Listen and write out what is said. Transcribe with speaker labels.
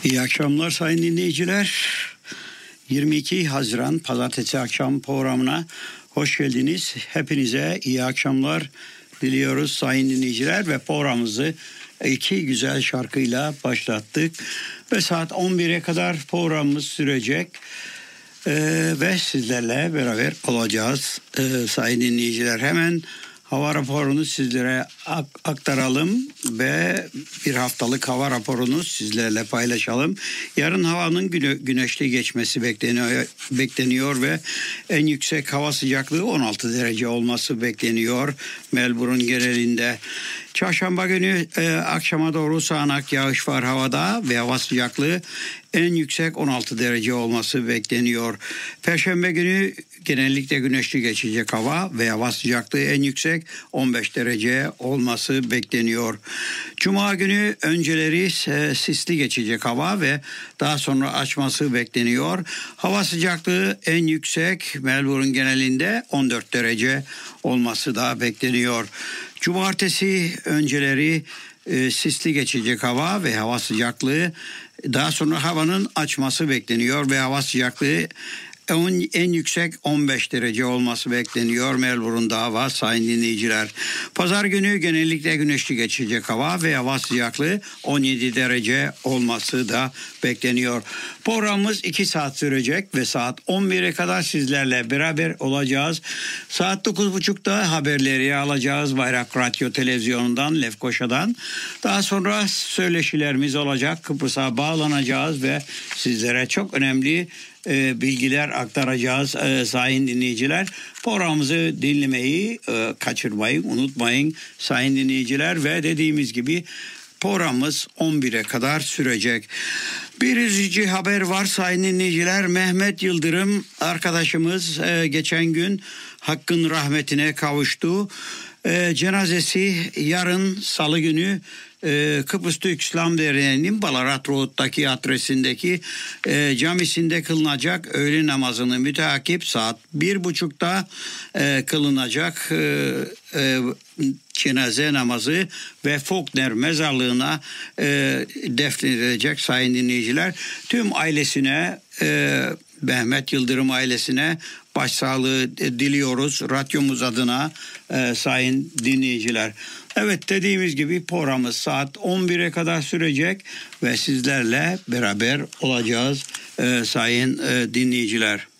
Speaker 1: İyi akşamlar sayın dinleyiciler. 22 Haziran Pazartesi akşam programına hoş geldiniz. Hepinize iyi akşamlar diliyoruz sayın dinleyiciler ve programımızı iki güzel şarkıyla başlattık. Ve saat 11'e kadar programımız sürecek. Ve sizlerle beraber olacağız sayın dinleyiciler. Hemen hava raporunu sizlere aktaralım ve bir haftalık hava raporunu sizlerle paylaşalım. Yarın havanın güneşli geçmesi bekleniyor ve en yüksek hava sıcaklığı 16 derece olması bekleniyor Melbourne genelinde. Çarşamba günü akşama doğru sağanak yağış var havada ve hava sıcaklığı en yüksek 16 derece olması bekleniyor. Perşembe günü genellikle güneşli geçecek hava ve hava sıcaklığı en yüksek 15 derece olması bekleniyor. Cuma günü önceleri sisli geçecek hava ve daha sonra açması bekleniyor. Hava sıcaklığı en yüksek Melbourne genelinde 14 derece olması da bekleniyor. Cumartesi önceleri sisli geçecek hava ve hava sıcaklığı, daha sonra havanın açması bekleniyor ve hava sıcaklığı en yüksek 15 derece olması bekleniyor Melbourne'da hava sayın dinleyiciler. Pazar günü genellikle güneşli geçecek hava ve hava sıcaklığı 17 derece olması da bekleniyor. Programımız 2 saat sürecek ve saat 11'e kadar sizlerle beraber olacağız. Saat 9.30'da haberleri alacağız Bayrak Radyo Televizyonu'ndan, Lefkoşa'dan. Daha sonra söyleşilerimiz olacak. Kıbrıs'a bağlanacağız ve sizlere çok önemli bilgiler aktaracağız sayın dinleyiciler. Programımızı dinlemeyi kaçırmayın, unutmayın sayın dinleyiciler ve dediğimiz gibi programımız 11'e kadar sürecek. Bir üzücü haber var sayın dinleyiciler. Mehmet Yıldırım arkadaşımız geçen gün Hakk'ın rahmetine kavuştu. Cenazesi yarın Salı günü Kıbrıs Türk İslam Derneği'nin Ballarat Road'daki adresindeki camisinde kılınacak öğle namazını müteakip saat 1.30'da kılınacak cenaze namazı ve Faulkner mezarlığına defnedilecek sayın dinleyiciler. Tüm ailesine, Mehmet Yıldırım ailesine başsağlığı diliyoruz radyomuz adına sayın dinleyiciler. Evet, dediğimiz gibi programımız saat 11'e kadar sürecek ve sizlerle beraber olacağız sayın dinleyiciler.